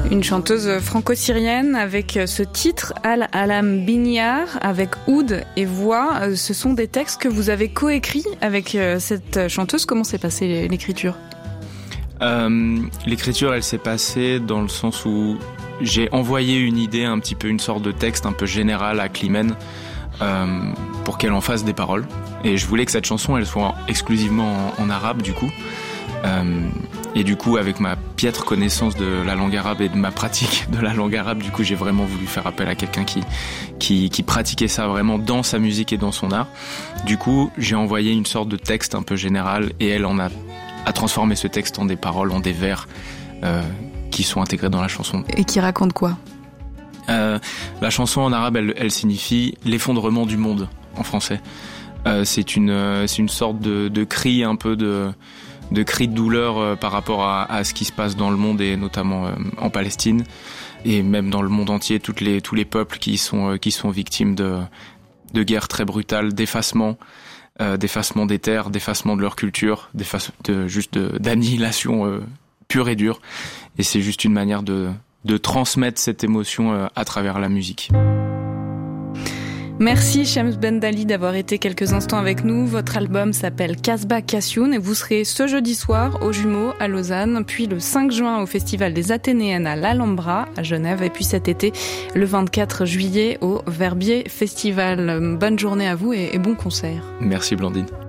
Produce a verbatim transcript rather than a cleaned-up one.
Une chanteuse franco-syrienne avec ce titre, Al Alam Binyar, avec oud et voix. Ce sont des textes que vous avez coécrits avec cette chanteuse. Comment s'est passée l'écriture ? euh, L'écriture, elle s'est passée dans le sens où j'ai envoyé une idée, un petit peu une sorte de texte un peu général à Climène euh, pour qu'elle en fasse des paroles. Et je voulais que cette chanson, elle soit exclusivement en, en arabe du coup. Euh, et du coup, avec ma piètre connaissance de la langue arabe et de ma pratique de la langue arabe, du coup, j'ai vraiment voulu faire appel à quelqu'un qui, qui, qui pratiquait ça vraiment dans sa musique et dans son art. Du coup, j'ai envoyé une sorte de texte un peu général et elle en a, a transformé ce texte en des paroles, en des vers euh, qui sont intégrés dans la chanson. Et qui raconte quoi ? euh, La chanson en arabe, elle, elle signifie l'effondrement du monde en français. Euh, c'est une, c'est une sorte de, de cri un peu de... de cris de douleur euh, par rapport à, à ce qui se passe dans le monde et notamment euh, en Palestine et même dans le monde entier, toutes les, tous les peuples qui sont, euh, qui sont victimes de, de guerres très brutales, d'effacement, euh, d'effacement des terres, d'effacement de leur culture, d'efface, de, juste de, d'annihilation euh, pure et dure. Et c'est juste une manière de, de transmettre cette émotion euh, à travers la musique. Merci Shams Bendali d'avoir été quelques instants avec nous. Votre album s'appelle Kasbah Kassioun et vous serez ce jeudi soir au Jumeaux à Lausanne, puis le cinq juin au Festival des Athénéennes à l'Alhambra à Genève et puis cet été le vingt-quatre juillet au Verbier Festival. Bonne journée à vous et, et bon concert. Merci Blandine.